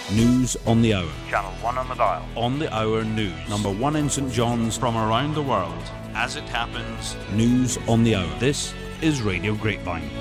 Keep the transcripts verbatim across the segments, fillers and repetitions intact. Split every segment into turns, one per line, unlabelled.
News on the hour.
Channel one on the dial.
On the hour news. Number one in St John's from around the world. As it happens, news on the hour. This is Radio Grapevine.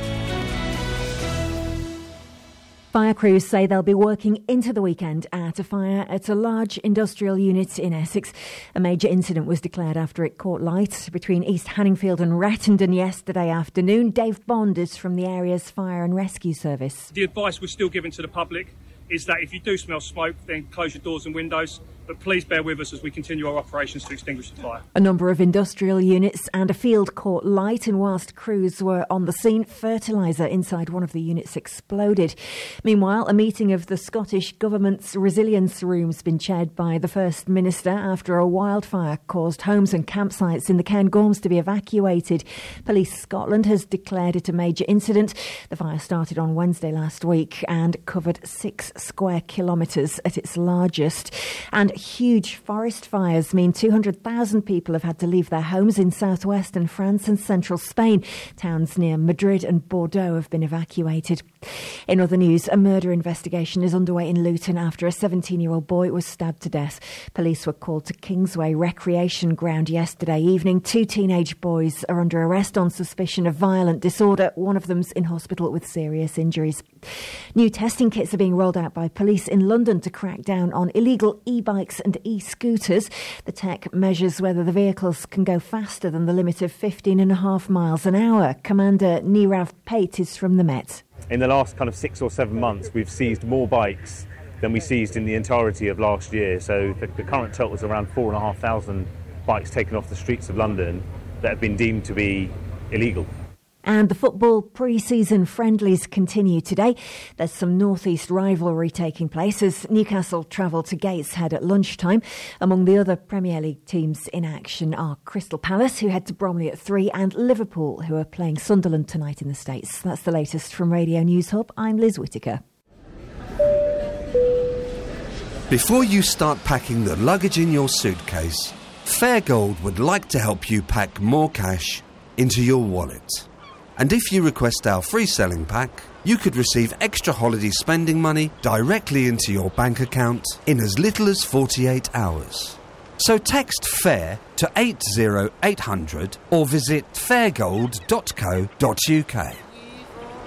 Fire crews say they'll be working into the weekend at a fire at a large industrial unit in Essex. A major incident was declared after it caught light between East Hanningfield and Rattendon yesterday afternoon. Dave Bond is from the area's Fire and Rescue Service.
The advice we're still giving to the public is that if you do smell smoke, then close your doors and windows. But please bear with us as we continue our operations to extinguish the fire.
A number of industrial units and a field caught light, and whilst crews were on the scene, fertiliser inside one of the units exploded. Meanwhile, a meeting of the Scottish Government's Resilience Room has been chaired by the First Minister after a wildfire caused homes and campsites in the Cairngorms to be evacuated. Police Scotland has declared it a major incident. The fire started on Wednesday last week and covered six square kilometres at its largest. And huge forest fires mean two hundred thousand people have had to leave their homes in southwestern France and central Spain. Towns near Madrid and Bordeaux have been evacuated. In other news, a murder investigation is underway in Luton after a seventeen-year-old boy was stabbed to death. Police were called to Kingsway Recreation Ground yesterday evening. Two teenage boys are under arrest on suspicion of violent disorder. One of them's in hospital with serious injuries. New testing kits are being rolled out by police in London to crack down on illegal e-bikes and e-scooters. The tech measures whether the vehicles can go faster than the limit of fifteen and a half miles an hour. Commander Nirav Pate is from the Met.
In the last kind of six or seven months, we've seized more bikes than we seized in the entirety of last year. So the, the current total is around four and a half thousand bikes taken off the streets of London that have been deemed to be illegal.
And the football pre-season friendlies continue today. There's some north-east rivalry taking place as Newcastle travel to Gateshead at lunchtime. Among the other Premier League teams in action are Crystal Palace, who head to Bromley at three, and Liverpool, who are playing Sunderland tonight in the States. That's the latest from Radio News Hub. I'm Liz Whittaker.
Before you start packing the luggage in your suitcase, Fairgold would like to help you pack more cash into your wallet. And if you request our free selling pack, you could receive extra holiday spending money directly into your bank account in as little as forty-eight hours. So text FAIR to eight zero eight hundred or visit fairgold dot co dot uk.